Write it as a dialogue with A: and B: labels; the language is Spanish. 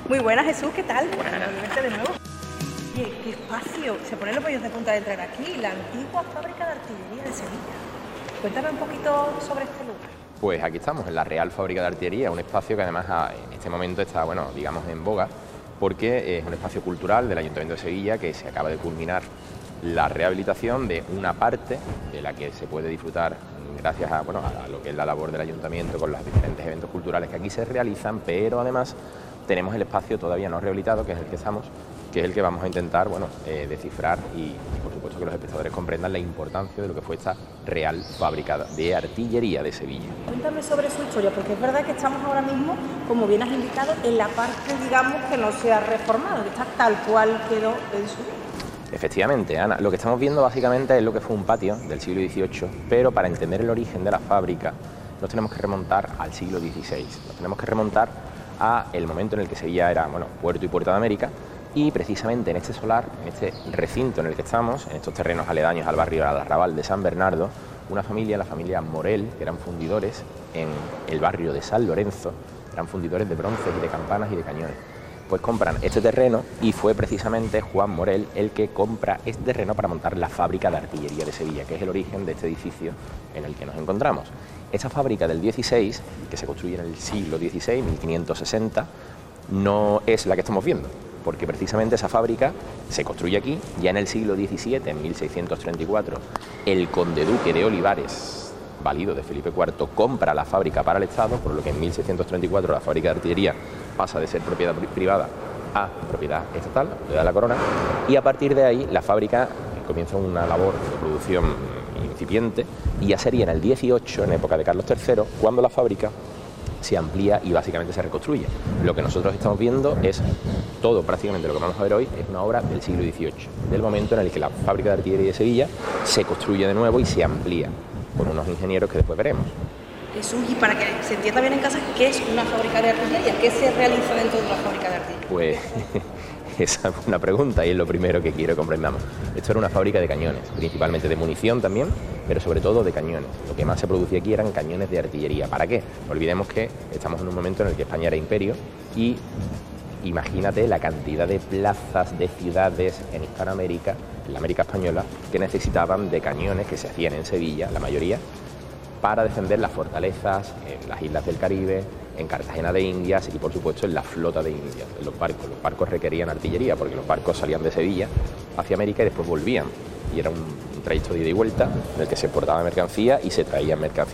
A: Muy buenas, Jesús, ¿qué tal? Buenas, verte de nuevo. Oye, qué espacio. Se ponen los pellos de punta de entrar aquí, la antigua fábrica de artillería de Sevilla. Cuéntame un poquito sobre este lugar.
B: Pues aquí estamos, en la Real Fábrica de Artillería, un espacio que además en este momento está, bueno, digamos en boga, porque es un espacio cultural del Ayuntamiento de Sevilla que se acaba de culminar la rehabilitación de una parte de la que se puede disfrutar gracias a, bueno, a lo que es la labor del Ayuntamiento con los diferentes eventos culturales que aquí se realizan, pero además tenemos el espacio todavía no rehabilitado, que es el que estamos, que es el que vamos a intentar, bueno, descifrar y por supuesto que los espectadores comprendan la importancia de lo que fue esta Real Fábrica de Artillería de Sevilla.
A: Cuéntame sobre su historia, porque es verdad que estamos ahora mismo, como bien has indicado, en la parte, digamos, que no se ha reformado, que está tal cual quedó en su día.
B: Efectivamente, Ana, lo que estamos viendo básicamente es lo que fue un patio del siglo XVIII, pero para entender el origen de la fábrica nos tenemos que remontar al siglo XVI, nos tenemos que remontar a el momento en el que Sevilla era, bueno, puerto y puerta de América, y precisamente en este solar, en este recinto en el que estamos, en estos terrenos aledaños al barrio del Arrabal de San Bernardo, una familia, la familia Morel, que eran fundidores en el barrio de San Lorenzo, eran fundidores de bronces y de campanas y de cañones. Pues compran este terreno y fue precisamente Juan Morel el que compra este terreno para montar la fábrica de artillería de Sevilla, que es el origen de este edificio en el que nos encontramos. Esta fábrica del 16, que se construye en el siglo XVI, 1560, no es la que estamos viendo, porque precisamente esa fábrica se construye aquí, ya en el siglo XVII, en 1634, el conde duque de Olivares, valido de Felipe IV, compra la fábrica para el Estado, por lo que en 1634 la fábrica de artillería pasa de ser propiedad privada a propiedad estatal, propiedad de la corona, y a partir de ahí la fábrica comienza una labor de producción incipiente y ya sería en el 18, en época de Carlos III, cuando la fábrica se amplía y básicamente se reconstruye. Lo que nosotros estamos viendo es todo, prácticamente lo que vamos a ver hoy, es una obra del siglo XVIII, del momento en el que la fábrica de artillería de Sevilla se construye de nuevo y se amplía, con unos ingenieros que después veremos.
A: Jesús, y para que se entienda bien en casa, ¿qué es una fábrica de artillería? ¿Qué se realiza dentro de una fábrica de artillería?
B: Pues esa es una pregunta y es lo primero que quiero que comprendamos. Esto era una fábrica de cañones, principalmente de munición también, pero sobre todo de cañones. Lo que más se producía aquí eran cañones de artillería. ¿Para qué? No olvidemos que estamos en un momento en el que España era imperio y imagínate la cantidad de plazas, de ciudades en Hispanoamérica, en la América española, que necesitaban de cañones que se hacían en Sevilla, la mayoría, para defender las fortalezas en las islas del Caribe, en Cartagena de Indias y por supuesto en la flota de Indias, en los barcos. Los barcos requerían artillería porque los barcos salían de Sevilla hacia América y después volvían. Y era un trayecto de ida y vuelta en el que se exportaba mercancía y se traía mercancía.